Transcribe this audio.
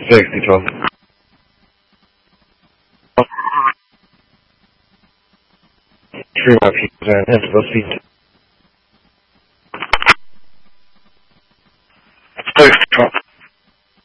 Safety 12. 3 more people and head to the seat.